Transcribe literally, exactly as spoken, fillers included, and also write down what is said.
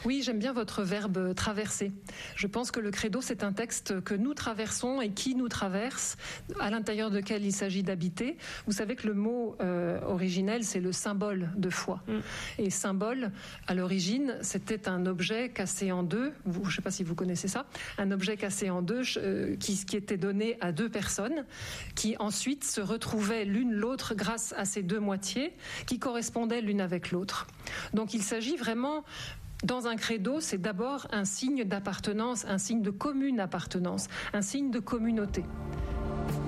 Oui, j'aime bien votre verbe traverser. Je pense que le credo, c'est un texte que nous traversons et qui nous traverse, à l'intérieur duquel il s'agit d'habiter. Vous savez que le mot euh, originel, c'est le symbole de foi. Mm. Et symbole, à l'origine, c'était un objet cassé en deux. Vous, je ne sais pas si vous connaissez ça. Un objet cassé en deux euh, qui, qui était donné à deux personnes, qui ensuite se retrouvaient l'une l'autre grâce à ces deux moitiés qui correspondaient l'une avec l'autre. Donc il s'agit vraiment... Dans un credo, c'est d'abord un signe d'appartenance, un signe de commune appartenance, un signe de communauté.